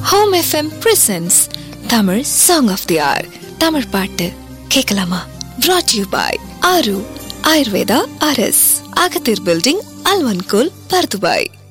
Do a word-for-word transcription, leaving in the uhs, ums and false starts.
Home FM presents Tamil song of they are. Tamil பாட்டு கேட்கலாமா? brought to you by ஆரு Ayurveda RS, அகத்தீர் building, அல்வன்கோல், Bur Dubai.